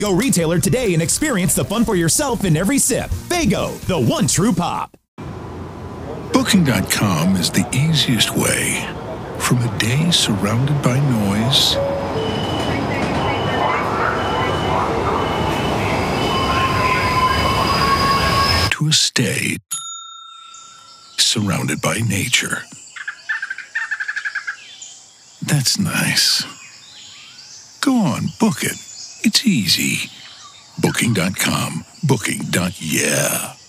Go retailer today and experience the fun for yourself in every sip. Faygo, the one true pop. Booking.com is the easiest way from a day surrounded by noise to a stay surrounded by nature. That's nice. Go on, book it. It's easy. Booking.com. Booking.yeah.